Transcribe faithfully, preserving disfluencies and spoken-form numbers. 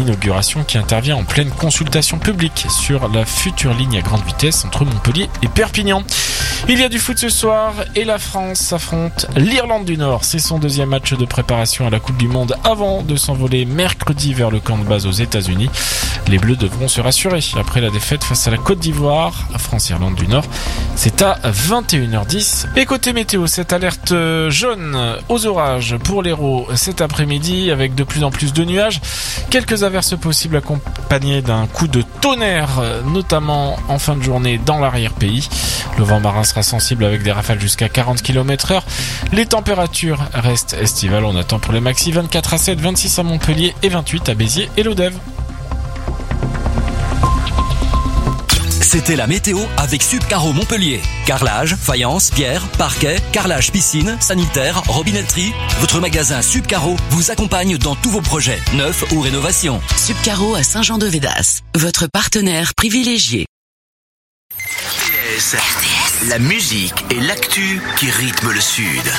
l'inauguration qui intervient en pleine consultation publique sur la future ligne à grande vitesse entre Montpellier et Perpignan. Il y a du foot ce soir et la France s'affronte l'Irlande du Nord. C'est son deuxième match de préparation à la Coupe du Monde avant de s'envoler mercredi vers le camp de base aux États-Unis. Les Bleus devront se rassurer après la défaite face à la Côte d'Ivoire. France-Irlande du Nord, c'est à vingt et une heures dix. Et côté météo, cette alerte jaune aux orages pour l'Hérault cet après-midi avec de plus en plus de nuages. Quelques averses possibles accompagnées d'un coup de tonnerre, notamment en fin de journée dans l'arrière-pays. Le vent marin sera sensible avec des rafales jusqu'à quarante kilomètres heure. Les températures restent estivales. On attend pour les maxi vingt-quatre à sept, vingt-six à Montpellier et vingt-huit à Béziers et Lodève. C'était la météo avec Subcaro Montpellier. Carrelage, faïence, pierre, parquet, carrelage piscine, sanitaire, robinetterie. Votre magasin Subcaro vous accompagne dans tous vos projets, neufs ou rénovations. Subcaro à Saint-Jean-de-Védas, votre partenaire privilégié. R T S, la musique et l'actu qui rythment le Sud.